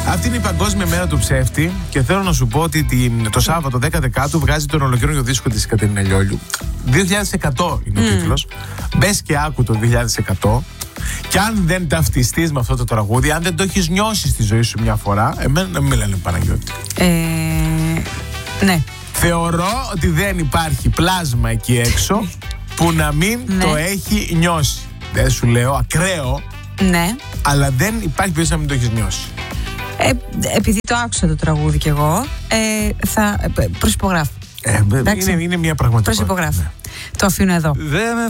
Αυτή είναι η Παγκόσμια Μέρα του Ψεύτη και θέλω να σου πω ότι το Σάββατο 10 Δεκάτου βγάζει τον ολοκαίρινο δίσκο της Κατερίνα Λιόλιου. 2100 είναι ο τίτλος. Μπες και άκου το 2100. Και αν δεν ταυτιστείς με αυτό το τραγούδι, αν δεν το έχεις νιώσει στη ζωή σου μια φορά, εμένα να μην λένε Παναγιώτη. Ναι. Θεωρώ ότι δεν υπάρχει πλάσμα εκεί έξω που να μην το έχει νιώσει. Δεν σου λέω ακραίο, αλλά δεν υπάρχει περίπτωση να μην το έχεις νιώσει. Επειδή το άκουσα το τραγούδι κι εγώ, θα προσυπογράφω. Είναι μια πραγματικότητα. Προσυπογράφω. Το αφήνω εδώ. Δεν με